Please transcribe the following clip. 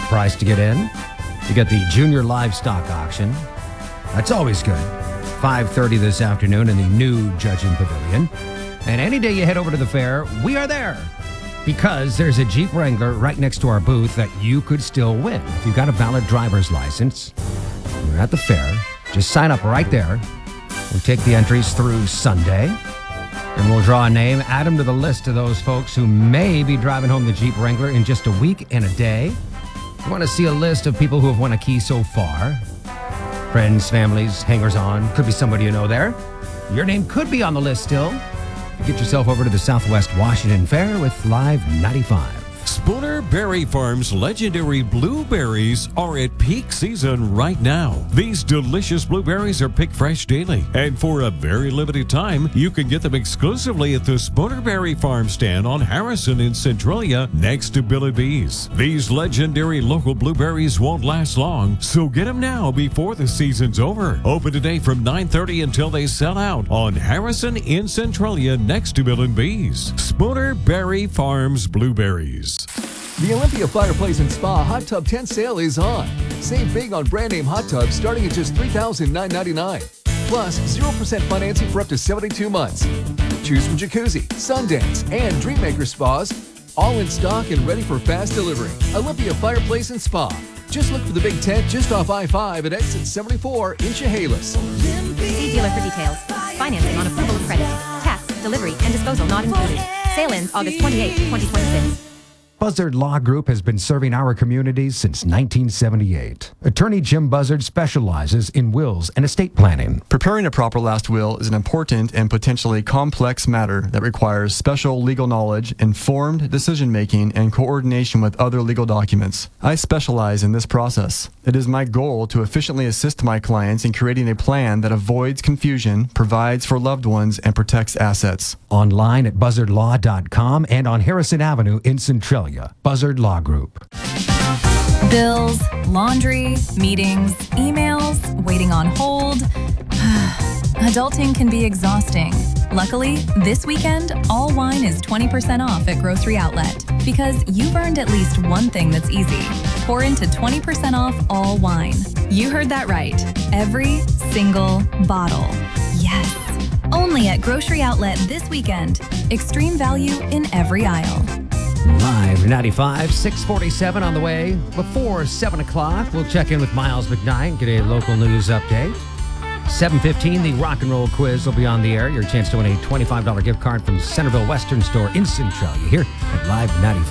price to get in. You get the Junior Livestock Auction. That's always good. 5:30 this afternoon in the new Judging Pavilion. And any day you head over to the fair, we are there. Because there's a Jeep Wrangler right next to our booth that you could still win. If you've got a valid driver's license, you're at the fair, just sign up right there. We'll take the entries through Sunday, and we'll draw a name, add them to the list of those folks who may be driving home the Jeep Wrangler in just a week and a day. You want to see a list of people who have won a key so far? Friends, families, hangers-on, could be somebody you know there. Your name could be on the list still. Get yourself over to the Southwest Washington Fair with Live 95. Spooner Berry Farm's legendary blueberries are at peak season right now. These delicious blueberries are picked fresh daily, and for a very limited time, you can get them exclusively at the Spooner Berry Farm stand on Harrison in Centralia next to Bill and Bees. These legendary local blueberries won't last long, so get them now before the season's over. Open today from 9:30 until they sell out on Harrison in Centralia next to Bill and Bees. Spooner Berry Farms Blueberries. The Olympia Fireplace and Spa Hot Tub Tent Sale is on. Save big on brand name hot tubs starting at just $3,999. Plus, 0% financing for up to 72 months. Choose from Jacuzzi, Sundance, and Dreammaker Spas, all in stock and ready for fast delivery. Olympia Fireplace and Spa. Just look for the big tent just off I-5 at exit 74 in Chehalis. See dealer for details. Financing on approval of credit. Tax, delivery, and disposal not included. Sale ends August 28, 2026. Buzzard Law Group has been serving our communities since 1978. Attorney Jim Buzzard specializes in wills and estate planning. Preparing a proper last will is an important and potentially complex matter that requires special legal knowledge, informed decision-making, and coordination with other legal documents. I specialize in this process. It is my goal to efficiently assist my clients in creating a plan that avoids confusion, provides for loved ones, and protects assets. Online at buzzardlaw.com and on Harrison Avenue in Centralia. Buzzard Law Group. Bills, laundry, meetings, emails, waiting on hold. Adulting can be exhausting. Luckily, this weekend, all wine is 20% off at Grocery Outlet. Because you've earned at least one thing that's easy. Pour into 20% off all wine. You heard that right. Every single bottle. Yes. Only at Grocery Outlet this weekend. Extreme value in every aisle. Live 95, 647 on the way. Before 7 o'clock, we'll check in with Miles McKnight, get a local news update. 7:15, the rock and roll quiz will be on the air. Your chance to win a $25 gift card from Centerville Western Store in Centralia here at Live 95.